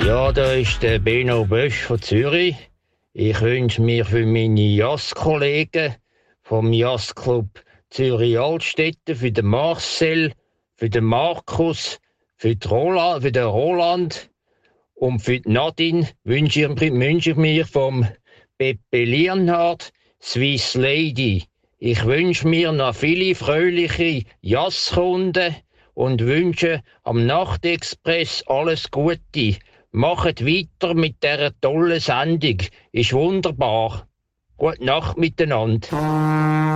Ja, da ist der Benno Bösch von Zürich. Ich wünsche mir für meine Jazz-Kollegen vom Jazzclub Zürich Altstetten, für den Marcel, für den Markus, für den Roland und für die Nadine wünsche ich mir vom Pepe Lienhardt Swiss Lady. Ich wünsche mir noch viele fröhliche Jazzkunden und wünsche am Nachtexpress alles Gute. Macht weiter mit dieser tollen Sendung. Ist wunderbar. Gute Nacht miteinander.